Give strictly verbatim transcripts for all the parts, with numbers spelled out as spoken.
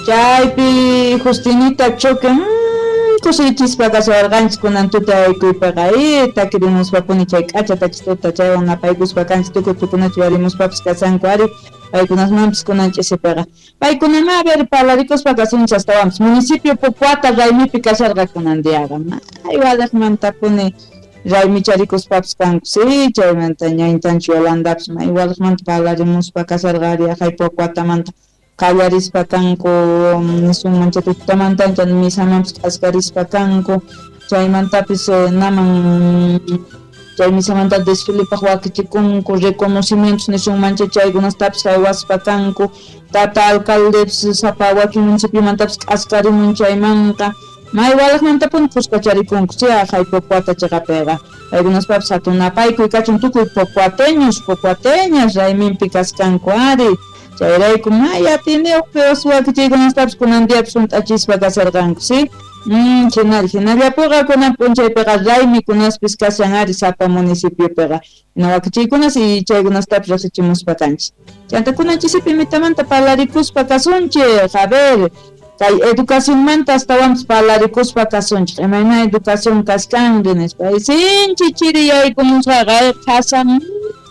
Chaypi Justinita choque kusichispa kasarganchis kunan tuta aykuypaqa ita kirimuspapuni chay k'achatachis tuta chaywan napaykuspa kanchis tukuy tukunachu yarimuspapas kasanku ari paykunasmanpis kunan ch'isipiqa paykunama a ver parlarikuspa kasunchis astawanpis municipio Pupuata Raymipi kasharqa kunandiaqa may walaqmantapuni raymicharikuspapis kanku si chaymanta ñayntanchu Yolandapis may walaqmanta parlarimuspa kasarqa ari hay Pupuatamanta qallarispa kanku nisunmancha tutamantancha misamampis qasqarispa kanku chaymantapis naman chay misamanta desfilepaq wakichikunku reconocimientos nisunmancha chaykunastapis haywaspa kanku tata alcaldepis sapa wakin municipiomantapas qasqarimun chaymanqa may walaqmantapuni puskacharikunku sia hay Pupuata chaqapiqa paykunaspapas hatunapaykuy kachun tukuy pupuateños pupuateñas rayminpi kaskanku ari chayrayku may atineo peos wakichiykunastapas kunandiapis hunt'achispa kasarqanku si mm chinari hinallapuqa kunan p'unchaypiqa raymikunaspis kashan ari sapa municipiopiqa hina wakichiykunas y chaykunastapas riqsichimuspa kanchis chanta kunan chisipi mitamanta parlarikuspa kasunchik a ver kay educacionmanta astawanpis parlarikuspa kasunchik imayna educación kaskanri nispa sinchi chiri yaykumusqa qasan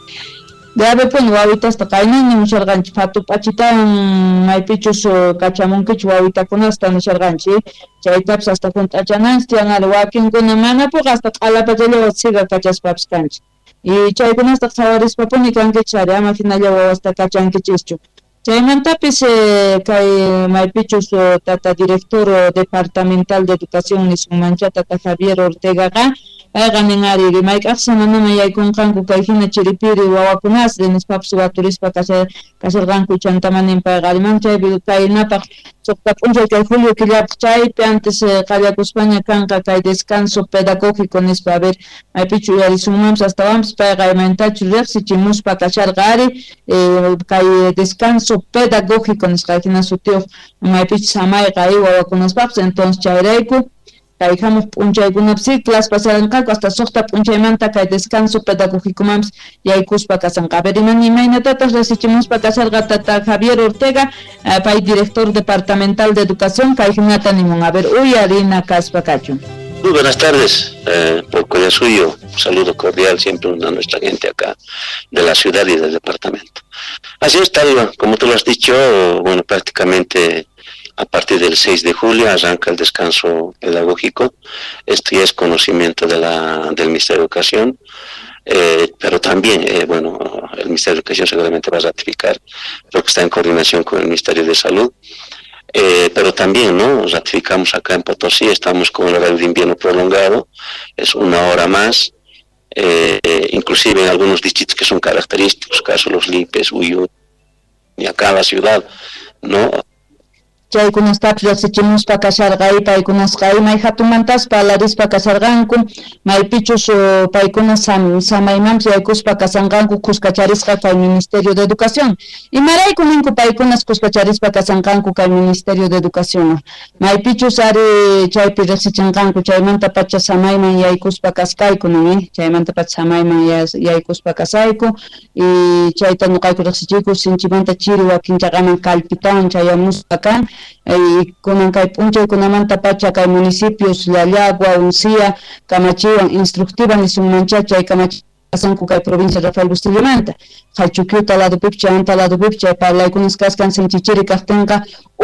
Debe pun wawitasta qaynini musharqanchik fatup'achitawan maypichus kachamunkichik wawitakunasta nisharqanchik chaytapas hasta hunt'achananchis tiyan ari wakinkuna manapuqa hasta q'alapachalla siga kachaspapas kanchik y chaykunasta sawarispapuña kankichis ari ama hinalla wawasta kachankichischu chaymantapis kay maypichus tata director departamental de educación nisunmancha tata Javier Ortegaqa payqa nin ari rimayk'aqsi manama yaykunqanku kay hina chiripiri wawakunas nispapas waturispa kasharqanku chantamannin payqa ariman chaypi kaynapaq suqta p'unchay kay julio killapi chaypi antes qallakuspaña kanqa kay descanso pedagógico nispa a ver maypichu uyarisunmanpis astawanpis payqa imaytachu riqsichimuspa kasharqa ari kay descanso pedagógico nisqa hina sutiyuq maypichu samayqa ay wawakunaspapas entonces chayrayku kay hamuq p'unchaykunapas ciclas pasaranqaku hasta suqta p'unchaymanta kay descanso pedagógicomanpis yaykuspa kasanqa a ver imani imaynatataq riqsichimuspa kasarqa tata Javier Ortega pay director departamental de educación kay hinata nimun a ver uyarina kaspa kachun. Muy buenas tardes, eh, por cuidado suyo, un saludo cordial siempre a nuestra gente acá de la ciudad y del departamento. Así es, Talva, como tú lo has dicho, bueno, prácticamente a partir del seis de julio arranca el descanso pedagógico. Esto ya es conocimiento de la, del Ministerio de Educación, eh, pero también, eh, bueno, el Ministerio de Educación seguramente va a ratificar, porque está en coordinación con el Ministerio de Salud. Eh, pero también, ¿no? Ratificamos acá en Potosí, estamos con el horario de invierno prolongado, es una hora más, eh, eh, inclusive en algunos distritos que son característicos, caso Los Lipes, Uyuni, y acá la ciudad, ¿no? Chaykunastapas riqsichimuspa kasharqa paykunasqa imay hatumantas parlarispa kasarqanku maypichus paykunas samaymanpis yaykuspa kasanqanku kuskacharisqa kay Ministerio de Educación imarayku ninku paykunas kuskacharispa kasanqanku kay Ministerio de Educación maypichus ari chaypi riqsichinqanku chaymanta pacha samayman yaykuspa kaskayku nini chaymanta pacha samayman yaykuspa kasayku y chayta ñuqayku riqsichiyku sinchimanta chiri wakin chaqaman kallpitawan chayamuspa kan y kunan kay p'unchaykunamanta pacha kay municipios Llallagua, Uncía, Kamachiwan, Instructiva nisunmancha chay Kamachiwan kasanku kay provincia Rafael Bustillamanta kay Chucuita ladopipi chanta ladopipi chay parlaykunas kaskan sinchichiri kaqtinqa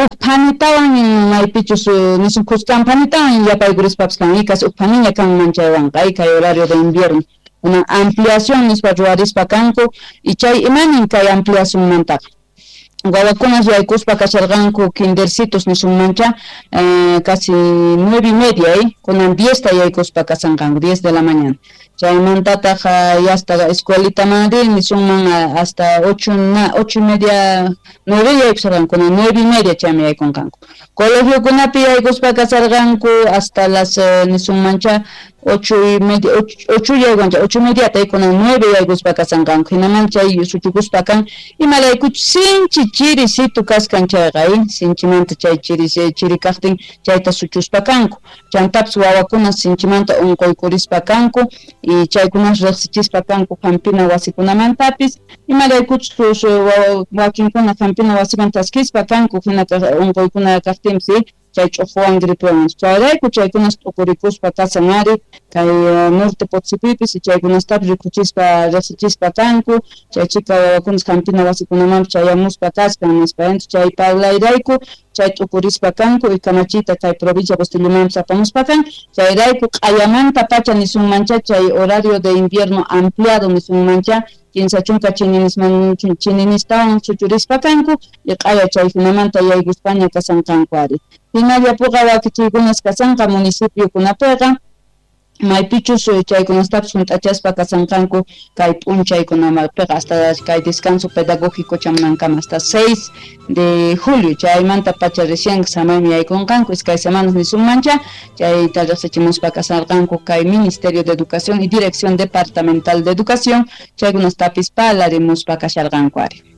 uphanitawan maypichus nisun kuskanpanitawan yapaykurispapas kan ikas uphaniña kanman chaywanqa kay horario de invierno una ampliación nispa ruwarispa kanku y chay imanin kay ampliacionmantaqa wawakunas yaykuspa kasharqanku kindercitos nisunmancha eh, casi nueve y media eh, kunan diez yaykuspa kasanqanku diez de la mañana chaymantataq ya hasta escuelita madrid nisunman hasta ocho ocho y media nueve yaykusarqanku kunan nueve y media chaymi yaykunqanku colegio kunapi yaykuspa kasarqanku hasta las eh, nisunmancha ocho y media ocho, ocho yaykuncha ocho y media tay kunan nueve yaykuspa kasanqanku hinaman chay suchukuspa kan imalaykuch sinchi chiri situ kaskan chayqa sinchimanta chay chiri chiri kaqtin chayta suchuspa kanku chantapas wawakunas sinchimanta unquykurispa kanku y chaykunas riqsichispa kanku hampina wasikunamantapis imaraykuchus wakinkuna hampina wasiman taskispa kanku hinata unquykuna kaqtinsi chay ch'uqwan gripewan chayrayku chaykunas t'uqurikuspa kasan ari kay norte Potosipipis y chaykunastapas rikuchispa riqsichispa kanku chay chika wawakunas hampina wasikunamanpas chayamuspa kaspan nispa entonces chay parlayrayku chay t'uqurispa kanku y kamachita kay provincia Bustillimanpas apamuspa kan chayrayku q'ayamanta pacha nisunmancha chay horario de invierno ampliado nisunmancha quince chunka chininisman chininistawan chuchurispa kanku y q'aya chaykunamanta yayguspaña kasan kanku ari hinallapuqa wakichiykunas kasanqa municipiokunapiqa maypichus chaykunastapas hunt'achaspa kasanqanku kay p'unchaykunapiqa hasta kay descanso pedagógico chamunankaman hasta seis de julio chaymanta pacha recién samaymi yaykunqanku iskay semanas nisunmancha chayta riqsichimuspa kasarqanku kay Ministerio de Educación y Dirección Departamental de Educación chaykunastapis palarimuspa kasharqanku ari